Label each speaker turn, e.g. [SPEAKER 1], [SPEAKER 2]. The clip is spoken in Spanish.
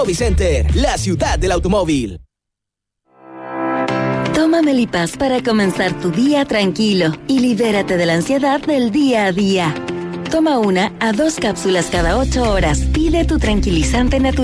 [SPEAKER 1] Center, la ciudad del automóvil.
[SPEAKER 2] Toma Melipaz para comenzar tu día tranquilo y libérate de la ansiedad del día a día. Toma 1 a 2 cápsulas cada 8 horas. Pide tu tranquilizante natural.